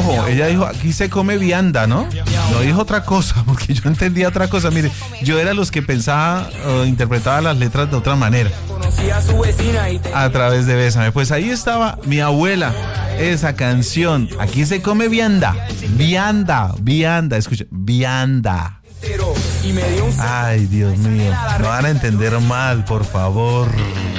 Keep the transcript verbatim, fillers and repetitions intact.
ojo, ella dijo, aquí se come vianda, ¿no? No dijo otra cosa, porque yo entendía otra cosa. Mire, yo era los que pensaba o interpretaba las letras de otra manera. A través de Bésame. Pues ahí estaba mi abuela, esa canción. Aquí se come vianda. Vianda, vianda, escucha, vianda. Ay, Dios mío, no van a entender mal, por favor.